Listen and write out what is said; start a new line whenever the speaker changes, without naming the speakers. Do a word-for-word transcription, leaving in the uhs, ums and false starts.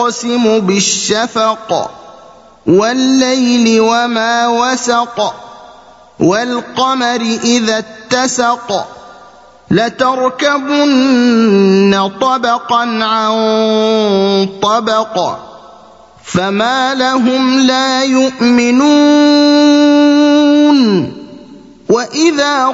يقسم بالشفق والليل وما وسق والقمر إذا اتسق لتركبن طبقا عن طبق فما لهم لا يؤمنون وإذا